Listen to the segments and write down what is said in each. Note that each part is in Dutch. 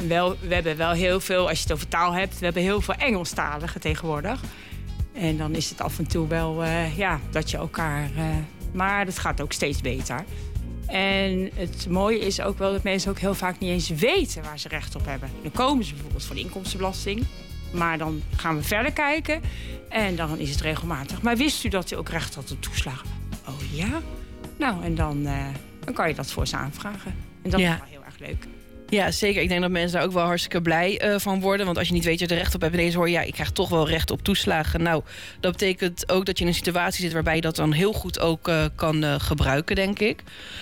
we hebben wel heel veel, als je het over taal hebt... we hebben heel veel Engelstaligen tegenwoordig. En dan is het af en toe wel dat je elkaar... maar dat gaat ook steeds beter. En het mooie is ook wel dat mensen ook heel vaak niet eens weten waar ze recht op hebben. Dan komen ze bijvoorbeeld voor de inkomstenbelasting. Maar dan gaan we verder kijken en dan is het regelmatig. Maar wist u dat u ook recht had op toeslagen? Oh ja? Nou, en dan kan je dat voor ze aanvragen. En dat is wel heel erg leuk. Ja, zeker. Ik denk dat mensen daar ook wel hartstikke blij van worden. Want als je niet weet dat je er recht op hebt... ineens hoor je, ik krijg toch wel recht op toeslagen. Nou, dat betekent ook dat je in een situatie zit... waarbij je dat dan heel goed ook kan gebruiken, denk ik.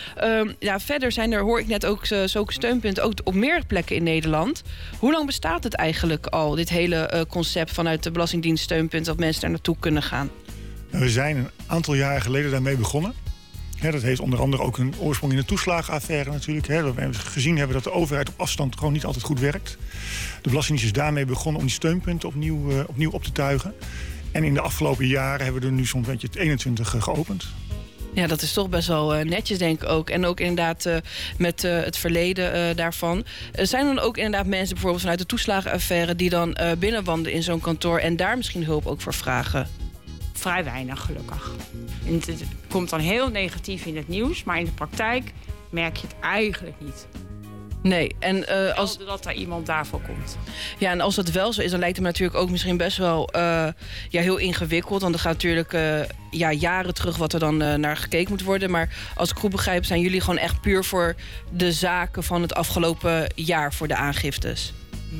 Verder hoor ik net ook zulke steunpunten... ook op meer plekken in Nederland. Hoe lang bestaat het eigenlijk al, dit hele concept... vanuit de Belastingdienst steunpunt... dat mensen daar naartoe kunnen gaan? We zijn een aantal jaren geleden daarmee begonnen. Dat heeft onder andere ook een oorsprong in de toeslagenaffaire natuurlijk. Dat we gezien hebben dat de overheid op afstand gewoon niet altijd goed werkt. De Belastingdienst is daarmee begonnen om die steunpunten opnieuw op te tuigen. En in de afgelopen jaren hebben we er nu zo'n beetje 21 geopend. Ja, dat is toch best wel netjes, denk ik ook. En ook inderdaad met het verleden daarvan. Zijn er dan ook inderdaad mensen bijvoorbeeld vanuit de toeslagenaffaire... die dan binnenwandelen in zo'n kantoor en daar misschien hulp ook voor vragen? Vrij weinig, gelukkig. En het komt dan heel negatief in het nieuws, maar in de praktijk merk je het eigenlijk niet. Nee, en als dat daar iemand daarvoor komt. Ja, en als dat wel zo is, dan lijkt het me natuurlijk ook misschien best wel heel ingewikkeld. Want er gaat natuurlijk jaren terug wat er dan naar gekeken moet worden. Maar als ik goed begrijp, zijn jullie gewoon echt puur voor de zaken van het afgelopen jaar voor de aangiftes?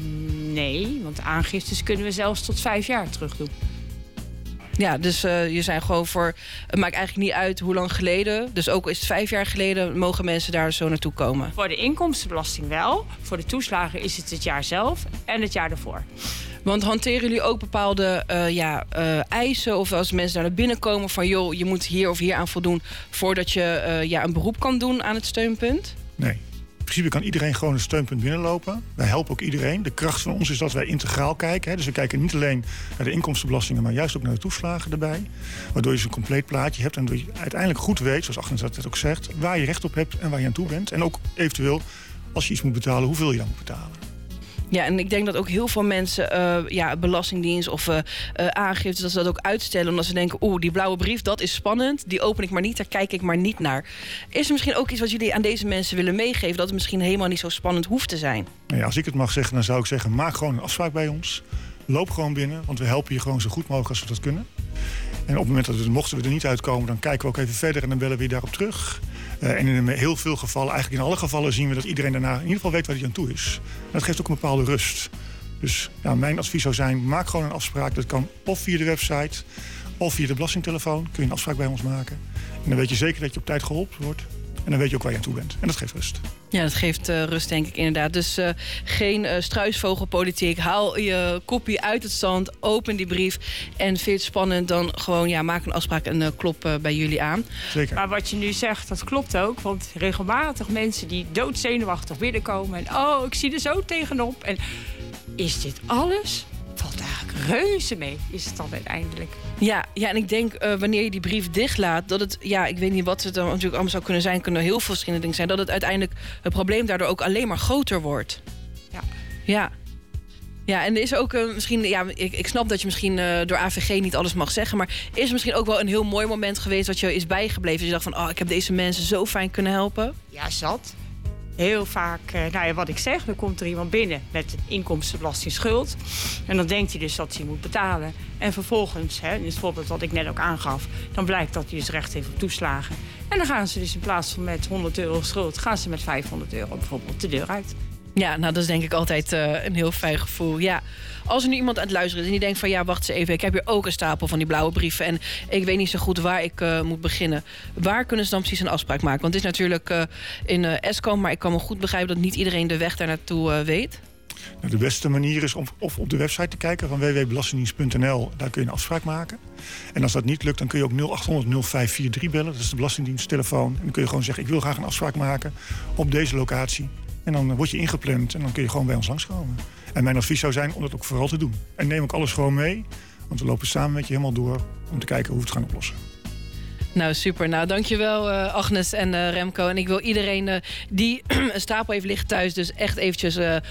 Nee, want aangiftes kunnen we zelfs tot 5 jaar terug doen. Ja, dus je zijn gewoon voor... Het maakt eigenlijk niet uit hoe lang geleden. Dus ook is het 5 jaar geleden... mogen mensen daar zo naartoe komen. Voor de inkomstenbelasting wel. Voor de toeslagen is het jaar zelf en het jaar ervoor. Want hanteren jullie ook bepaalde eisen... of als mensen daar naar binnen komen van... joh, je moet hier of hier aan voldoen... voordat je een beroep kan doen aan het steunpunt? Nee. In principe kan iedereen gewoon een steunpunt binnenlopen. Wij helpen ook iedereen. De kracht van ons is dat wij integraal kijken. Dus we kijken niet alleen naar de inkomstenbelastingen... maar juist ook naar de toeslagen erbij. Waardoor je zo'n compleet plaatje hebt... en dat je uiteindelijk goed weet, zoals Agnes dat ook zegt... waar je recht op hebt en waar je aan toe bent. En ook eventueel, als je iets moet betalen, hoeveel je dan moet betalen. Ja, en ik denk dat ook heel veel mensen belastingdienst of aangiftes... dat ze dat ook uitstellen omdat ze denken... die blauwe brief, dat is spannend, die open ik maar niet... daar kijk ik maar niet naar. Is er misschien ook iets wat jullie aan deze mensen willen meegeven... dat het misschien helemaal niet zo spannend hoeft te zijn? Nou ja, als ik het mag zeggen, dan zou ik zeggen... maak gewoon een afspraak bij ons. Loop gewoon binnen, want we helpen je gewoon zo goed mogelijk als we dat kunnen. En op het moment dat mochten we er niet uitkomen... dan kijken we ook even verder en dan bellen we je daarop terug... En in heel veel gevallen, eigenlijk in alle gevallen... zien we dat iedereen daarna in ieder geval weet waar hij aan toe is. En dat geeft ook een bepaalde rust. Dus mijn advies zou zijn, maak gewoon een afspraak. Dat kan of via de website, of via de belastingtelefoon. Kun je een afspraak bij ons maken. En dan weet je zeker dat je op tijd geholpen wordt. En dan weet je ook waar je aan toe bent. En dat geeft rust. Ja, dat geeft rust, denk ik inderdaad. Dus geen struisvogelpolitiek. Haal je kopie uit het zand, open die brief... en vind je het spannend, dan gewoon maak een afspraak... en klop bij jullie aan. Zeker. Maar wat je nu zegt, dat klopt ook. Want regelmatig mensen die doodzenuwachtig binnenkomen... en ik zie er zo tegenop. En is dit alles? Valt eigenlijk reuze mee, is het dan uiteindelijk. Ja, en ik denk wanneer je die brief dichtlaat... dat het, ik weet niet wat het dan natuurlijk allemaal zou kunnen zijn... kunnen heel veel verschillende dingen zijn... dat het uiteindelijk het probleem daardoor ook alleen maar groter wordt. Ja. Ja, en er is ook misschien... ik snap dat je misschien door AVG niet alles mag zeggen... maar is er misschien ook wel een heel mooi moment geweest... wat je is bijgebleven? Dat je dacht van, ik heb deze mensen zo fijn kunnen helpen? Ja, zat. Heel vaak, wat ik zeg, dan komt er iemand binnen met een inkomstenbelastingschuld. En dan denkt hij dus dat hij moet betalen. En vervolgens, in het voorbeeld wat ik net ook aangaf... dan blijkt dat hij dus recht heeft op toeslagen. En dan gaan ze dus in plaats van met €100 schuld... gaan ze met €500 bijvoorbeeld de deur uit. Ja, nou, dat is denk ik altijd een heel fijn gevoel. Ja, als er nu iemand aan het luisteren is en die denkt van... wacht eens even, ik heb hier ook een stapel van die blauwe brieven... en ik weet niet zo goed waar ik moet beginnen. Waar kunnen ze dan precies een afspraak maken? Want het is natuurlijk in Eskom... maar ik kan me goed begrijpen dat niet iedereen de weg daar naartoe weet. Nou, de beste manier is om of op de website te kijken van www.belastingdienst.nl. Daar kun je een afspraak maken. En als dat niet lukt, dan kun je ook 0800 0543 bellen. Dat is de Belastingdiensttelefoon. En dan kun je gewoon zeggen, ik wil graag een afspraak maken op deze locatie. En dan word je ingepland en dan kun je gewoon bij ons langskomen. En mijn advies zou zijn om dat ook vooral te doen. En neem ook alles gewoon mee, want we lopen samen met je helemaal door... om te kijken hoe we het gaan oplossen. Nou, super. Nou, dankjewel Agnes en Remco. En ik wil iedereen die een stapel heeft liggen thuis... dus echt eventjes